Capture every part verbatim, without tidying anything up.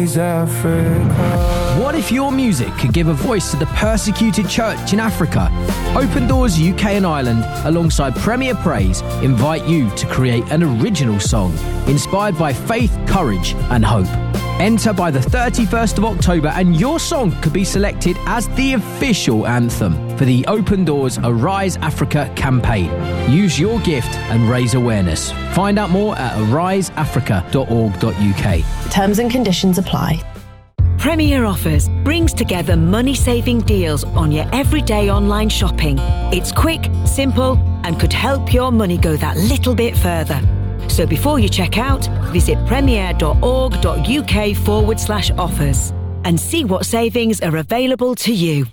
What if your music could give a voice to the persecuted church in Africa? Open Doors U K and Ireland, alongside Premier Praise, invite you to create an original song inspired by faith, courage and hope. Enter by the thirty-first of October and your song could be selected as the official anthem for the Open Doors Arise Africa campaign. Use your gift and raise awareness. Find out more at arise africa dot org dot U K. Terms and conditions apply. Premier Offers brings together money-saving deals on your everyday online shopping. It's quick, simple, and could help your money go that little bit further. So before you check out, visit premier dot org dot U K forward slash offers and see what savings are available to you.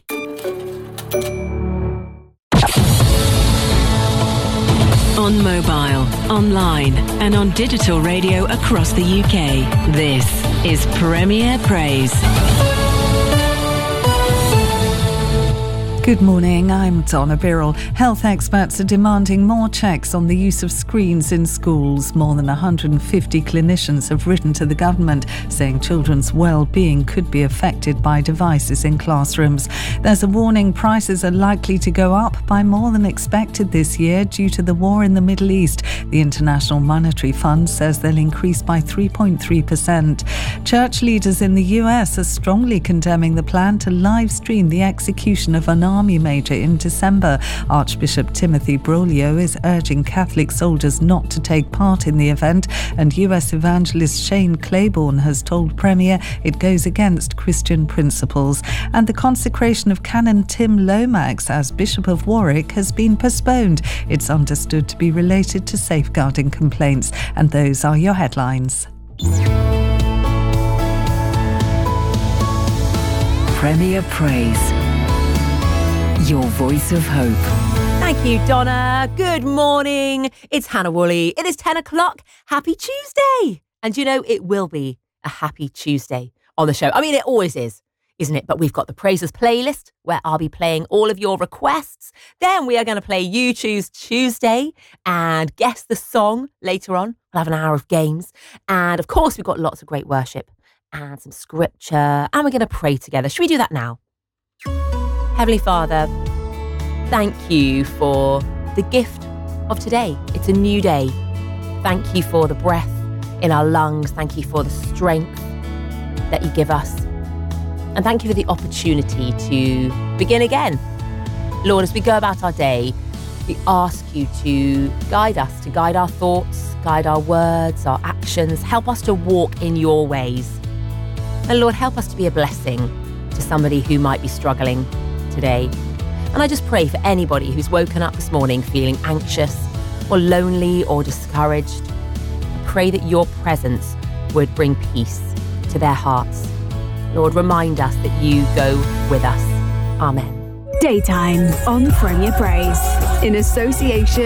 On mobile, online, and on digital radio across the U K, this is Premier Praise. Good morning, I'm Donna Birrell. Health experts are demanding more checks on the use of screens in schools. More than one hundred fifty clinicians have written to the government saying children's well-being could be affected by devices in classrooms. There's a warning prices are likely to go up by more than expected this year due to the war in the Middle East. The International Monetary Fund says they'll increase by three point three percent. Church leaders in the U S are strongly condemning the plan to live stream the execution of an army major in December. Archbishop Timothy Broglio is urging Catholic soldiers not to take part in the event, and U S evangelist Shane Claiborne has told Premier it goes against Christian principles. And the consecration of Canon Tim Lomax as Bishop of Warwick has been postponed. It's understood to be related to safeguarding complaints. And those are your headlines. Premier Praise, your voice of hope. Thank you, Donna. Good morning. It's Hannah Woolley. It is ten o'clock. Happy Tuesday. And you know, it will be a happy Tuesday on the show. I mean, it always is, isn't it? But we've got the Praises playlist where I'll be playing all of your requests. Then we are going to play You Choose Tuesday and guess the song later on. We'll have an hour of games. And of course, we've got lots of great worship and some scripture. And we're going to pray together. Should we do that now? Heavenly Father, thank you for the gift of today. It's a new day. Thank you for the breath in our lungs. Thank you for the strength that you give us. And thank you for the opportunity to begin again. Lord, as we go about our day, we ask you to guide us, to guide our thoughts, guide our words, our actions. Help us to walk in your ways. And Lord, help us to be a blessing to somebody who might be struggling today. And I just pray for anybody who's woken up this morning feeling anxious or lonely or discouraged. I pray that your presence would bring peace to their hearts. Lord, remind us that you go with us. Amen. Daytime on Premier Praise in association